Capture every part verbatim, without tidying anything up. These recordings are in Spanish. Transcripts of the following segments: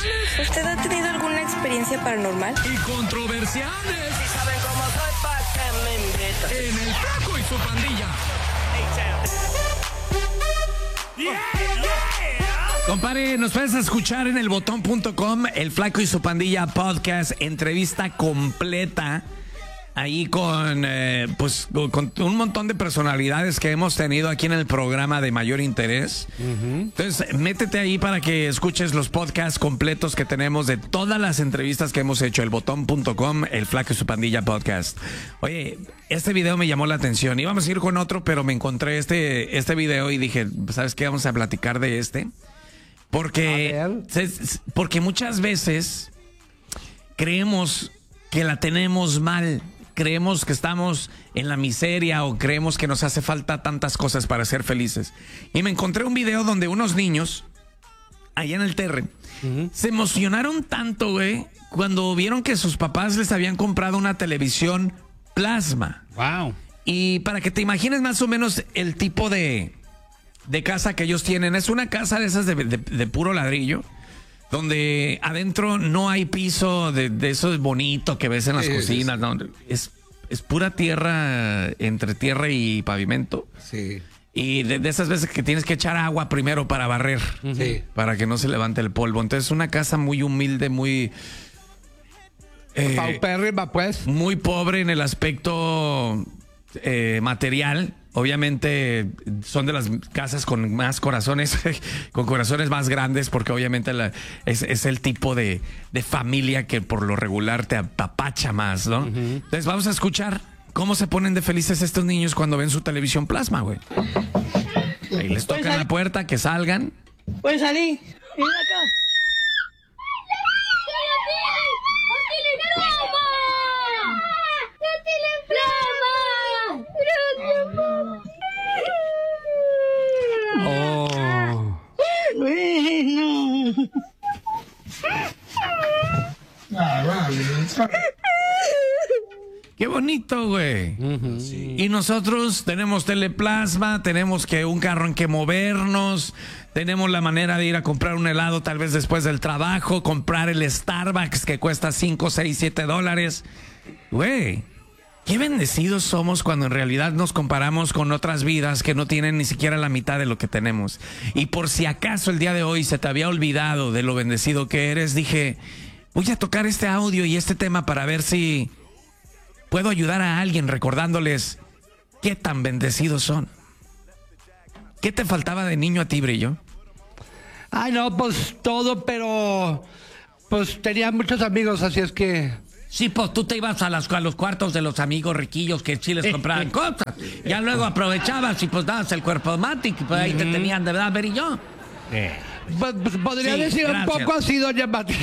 paranormales. ¿Usted ha tenido alguna experiencia paranormal? Y controversiales. Si saben cómo soy, pa' que me invitan. En El Flaco y su Pandilla. Yeah, yeah. Compadre, nos puedes escuchar en el botón punto com, El Flaco y su Pandilla podcast, entrevista completa. Ahí con, eh, pues, con un montón de personalidades que hemos tenido aquí en el programa de mayor interés. Uh-huh. Entonces, métete ahí para que escuches los podcasts completos que tenemos de todas las entrevistas que hemos hecho. El botón punto com, El Flaco y su Pandilla podcast. Oye, este video me llamó la atención. Íbamos a ir con otro, pero me encontré este, este video y dije, ¿sabes qué? Vamos a platicar de este. Porque, porque muchas veces creemos que la tenemos mal. Creemos que estamos en la miseria o creemos que nos hace falta tantas cosas para ser felices. Y me encontré un video donde unos niños, allá en el Terre, uh-huh. se emocionaron tanto, güey, cuando vieron que sus papás les habían comprado una televisión plasma. Wow. Y para que te imagines más o menos el tipo de, de casa que ellos tienen, es una casa de esas de, de, de puro ladrillo, donde adentro no hay piso de, de eso bonito que ves en las sí, cocinas, ¿no? Es, es pura tierra, entre tierra y pavimento. Sí. Y de, de esas veces que tienes que echar agua primero para barrer, sí. para que no se levante el polvo. Entonces es una casa muy humilde, muy... Eh, paupérrima, pues. Muy pobre en el aspecto eh, material. Obviamente son de las casas con más corazones, con corazones más grandes, porque obviamente la, es, es el tipo de, de familia que por lo regular te apapacha más, ¿no? Uh-huh. Entonces vamos a escuchar cómo se ponen de felices estos niños cuando ven su televisión plasma, güey. Ahí les tocan la puerta, que salgan. Pues salí. Ven acá. Oh. Bueno. Qué bonito, güey. Uh-huh. Sí. Y nosotros tenemos teleplasma, tenemos que un carro en que movernos, tenemos la manera de ir a comprar un helado tal vez después del trabajo, comprar el Starbucks que cuesta cinco, seis, siete dólares. Güey, qué bendecidos somos cuando en realidad nos comparamos con otras vidas que no tienen ni siquiera la mitad de lo que tenemos. Y por si acaso el día de hoy se te había olvidado de lo bendecido que eres, dije, voy a tocar este audio y este tema para ver si puedo ayudar a alguien recordándoles qué tan bendecidos son. ¿Qué te faltaba de niño a ti, Brillo? Ay, no, pues todo, pero pues tenía muchos amigos, así es que... Sí, pues tú te ibas a, las, a los cuartos de los amigos riquillos que sí les compraban cosas. Ya luego aprovechabas y pues dabas el cuerpo matic y pues ahí te tenían de verdad, Brillo. Eh. Pues, pues, podría sí, decir gracias. Un poco así, doña Mati.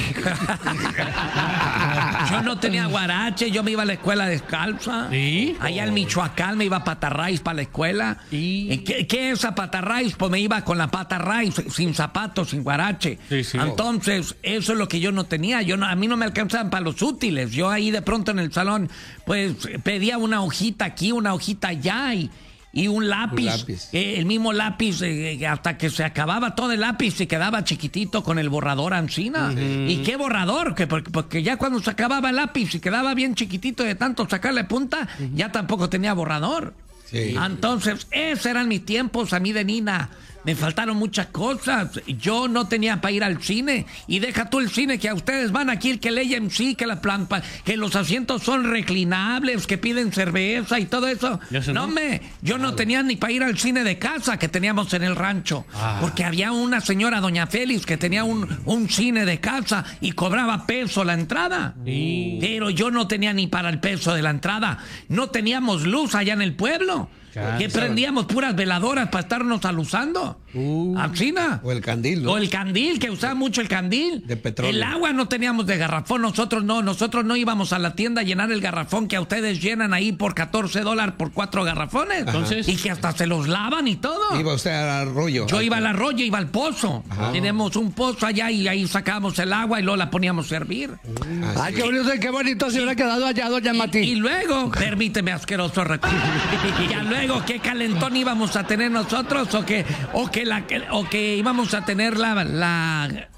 Yo no tenía guarache, yo me iba a la escuela descalza. ¿Sí? Allá en Michoacán me iba a Patarraíz para la escuela. ¿Sí? ¿Qué, ¿Qué es a Patarraíz? Pues me iba con la Patarraíz, sin zapatos, sin guarache. Sí, sí. Entonces, eso es lo que yo no tenía. Yo no, a mí no me alcanzaban para los útiles. Yo ahí de pronto en el salón, pues pedía una hojita aquí, una hojita allá y... Y un lápiz, un lápiz. Eh, el mismo lápiz, eh, hasta que se acababa todo el lápiz y quedaba chiquitito con el borrador ancina. Uh-huh. ¿Y qué borrador? Que porque, porque ya cuando se acababa el lápiz y quedaba bien chiquitito de tanto sacarle punta, uh-huh. ya tampoco tenía borrador. Sí. Entonces, esos eran mis tiempos a mí de nina. Me faltaron muchas cosas. Yo no tenía para ir al cine. Y deja tú el cine que a ustedes van aquí, el que lee M C, que la plan, que los asientos son reclinables, que piden cerveza y todo eso. No, no me, yo no tenía ni para ir al cine de casa que teníamos en el rancho. Ah. Porque había una señora, doña Félix, que tenía un, un cine de casa y cobraba peso la entrada. Sí. Pero yo no tenía ni para el peso de la entrada. No teníamos luz allá en el pueblo. Cansa. Que prendíamos puras veladoras para estarnos aluzando. Uh, ¿Alcina? O el candil, ¿no? O el candil, que usaba mucho el candil. De petróleo. El agua no teníamos de garrafón, nosotros no. Nosotros no íbamos a la tienda a llenar el garrafón que a ustedes llenan ahí por catorce dólares por cuatro garrafones. Entonces, y que hasta se los lavan y todo. Iba usted al arroyo. Yo iba al arroyo, iba al pozo. Ajá. Tenemos un pozo allá y ahí sacábamos el agua y luego la poníamos a hervir. Uh, Ay, qué bonito, qué bonito se hubiera quedado allá, doña Mati. Y, y luego, permíteme, asqueroso recuerdo. Ya luego, ¿qué calentón íbamos a tener nosotros? O que, o que, la, o que íbamos a tener la... la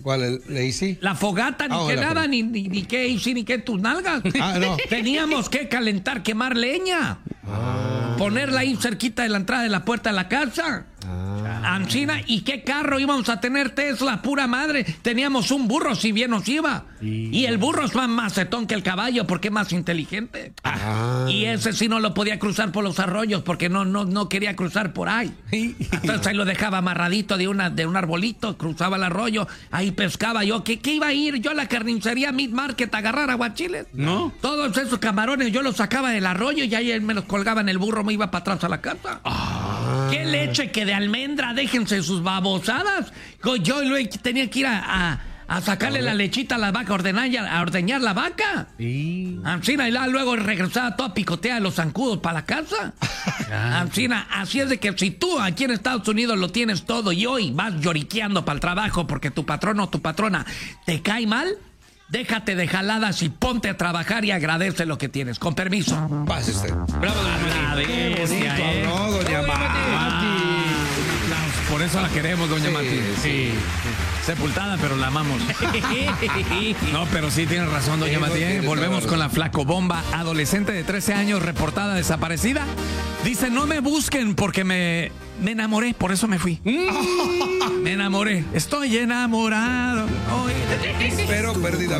¿Cuál? ¿Le hice? La fogata, ni Ah, que la nada, fogata. ni, ni, ni que hice, ni que tus nalgas. Ah, no. Teníamos que calentar, quemar leña. Ah. Ponerla ahí cerquita de la entrada de la puerta de la casa. Ah. Ancina, ¿y qué carro íbamos a tener, Tesla? Pura madre. Teníamos un burro, si bien nos iba. Y el burro es más macetón que el caballo, porque es más inteligente. Ah. Y ese sí no lo podía cruzar por los arroyos, porque no, no, no quería cruzar por ahí. Entonces ahí lo dejaba amarradito de, una, de un arbolito, cruzaba el arroyo, ahí pescaba yo. ¿Qué, qué iba a ir yo a la carnicería Meat Market a agarrar aguachiles? No. Todos esos camarones yo los sacaba del arroyo y ahí él me los colgaba en el burro, me iba para atrás a la casa. Ah. ¡Qué leche que de almendra! Déjense sus babosadas. Yo luego tenía que ir a, a, a sacarle la lechita a la vaca, a ordenar, a ordeñar la vaca. Sí. Ancina, y la- luego regresaba toda picoteada de los zancudos para la casa. Ancina, así es de que si tú aquí en Estados Unidos lo tienes todo y hoy vas lloriqueando para el trabajo porque tu patrón o tu patrona te cae mal, déjate de jaladas y ponte a trabajar y agradece lo que tienes. Con permiso. Pase usted. Bravo, doña La Mati. bestia, ¿eh? No, doña Mati. La- por eso la queremos, doña Sí, Mati. sí. Sí. Sepultada, pero la amamos. No, pero sí tienes razón, doña Sí, no Mati. ¿eh? tienes Volvemos toda la con la flacobomba. Adolescente de trece años reportada desaparecida. Dice, no me busquen porque me, me enamoré, por eso me fui. Me enamoré. Estoy enamorado. Hoy- Pero perdida.